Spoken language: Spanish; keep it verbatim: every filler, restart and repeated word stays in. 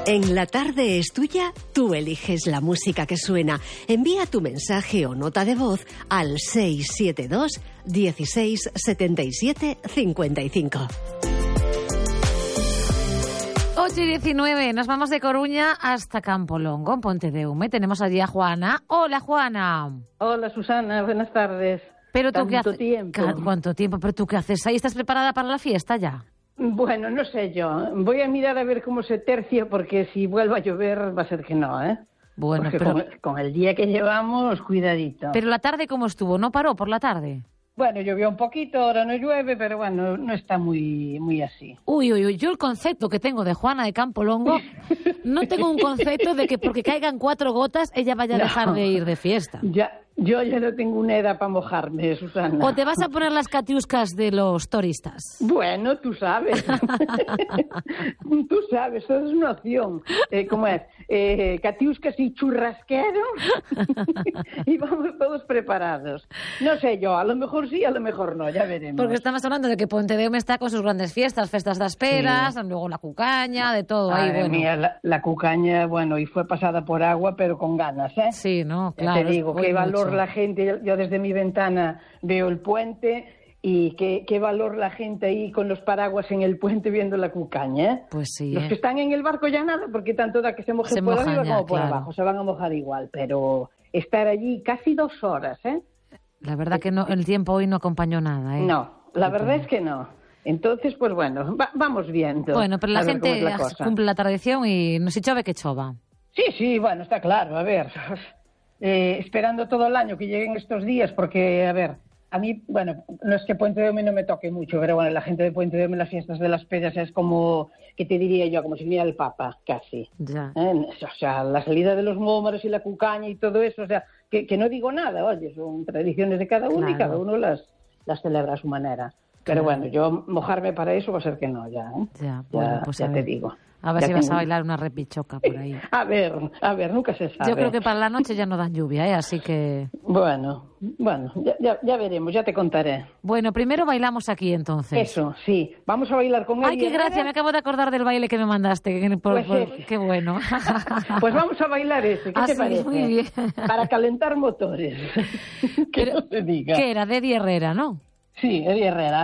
En La Tarde es Tuya, tú eliges la música que suena. Envía tu mensaje o nota de voz al seis siete dos, dieciséis, setenta y siete, cincuenta y cinco. ocho y diecinueve, nos vamos de Coruña hasta Campolongo, en Pontedeume. Tenemos allí a Juana. Hola, Juana. Hola, Susana, buenas tardes. Pero tú qué haces. Tiempo. ¿Cuánto tiempo? ¿Pero tú qué haces ahí? ¿Estás preparada para la fiesta ya? Bueno, no sé yo. Voy a mirar a ver cómo se tercia, porque si vuelve a llover va a ser que no, ¿eh? Bueno, porque pero... con, con el día que llevamos, cuidadito. Pero la tarde, ¿cómo estuvo? ¿No paró por la tarde? Bueno, llovió un poquito, ahora no llueve, pero bueno, no está muy muy así. Uy, uy, uy, yo el concepto que tengo de Juana de Campolongo, no tengo un concepto de que porque caigan cuatro gotas ella vaya a dejar No. de ir de fiesta. Ya, yo ya no tengo una edad para mojarme, Susana. ¿O te vas a poner las catiuscas de los turistas? Bueno, tú sabes. Tú sabes, eso es una opción. Eh, ¿Cómo es? Eh, catiuscas y churrasquero. Y vamos todos preparados. No sé yo, a lo mejor sí, a lo mejor no, ya veremos. Porque estamos hablando de que Pontedeume está con sus grandes fiestas, festas das peras, sí. Luego la cucaña, de todo ahí, Madre bueno. mía, la, la cucaña, bueno, y fue pasada por agua, pero con ganas, ¿eh? Sí, no, Ya claro. te digo, qué valor la gente, yo desde mi ventana veo el puente y qué, qué valor la gente ahí con los paraguas en el puente viendo la cucaña, ¿eh? Pues sí, Los ¿eh? que están en el barco ya nada, porque tanto da que se mojen Se por mojan arriba ya, como por claro. abajo, se van a mojar igual, pero estar allí casi dos horas, ¿eh? La verdad que no, el tiempo hoy no acompañó nada, ¿eh? No, la verdad es que no. Entonces, pues bueno, va, vamos viendo. Bueno, pero la a ver gente cómo es la cosa. cumple la tradición y no si chove que chova. Sí, sí, bueno, está claro, a ver, eh, esperando todo el año que lleguen estos días, porque, a ver, a mí, bueno, no es que Pontedeume no me toque mucho, pero bueno, la gente de Pontedeume en las fiestas de las peras es como, ¿qué te diría yo? Como si viniera el Papa, casi. Ya. ¿Eh? O sea, la salida de los mómaros y la cucaña y todo eso, o sea, que, que no digo nada, oye, son tradiciones de cada uno, Claro. y cada uno las, las celebra a su manera. Pero Claro. bueno, yo mojarme para eso va a ser que no, ya, ¿eh? Ya, bueno, ya, pues ya a te ver. digo. A ver Ya si vas tengo- a bailar una repichoca por ahí. A ver, a ver, nunca se sabe. Yo creo que para la noche ya no dan lluvia, ¿eh? Así que... Bueno, bueno, ya, ya, ya veremos, ya te contaré. Bueno, primero bailamos aquí entonces. Eso, sí. Vamos a bailar con él. Ay, qué gracia, me acabo de acordar del baile que me mandaste. que- por- Pues por- ese. Qué bueno. Pues vamos a bailar ese, ¿qué Ah, te sí, parece? muy bien. Para calentar motores. Que Pero, no te diga. ¿Qué era? De Eddie Herrera, ¿no? Sí, Eddie Herrera.